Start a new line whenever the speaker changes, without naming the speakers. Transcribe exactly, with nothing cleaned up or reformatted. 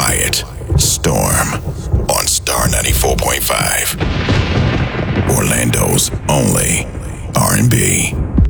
Quiet Storm on Star ninety-four point five. Orlando's only R and B.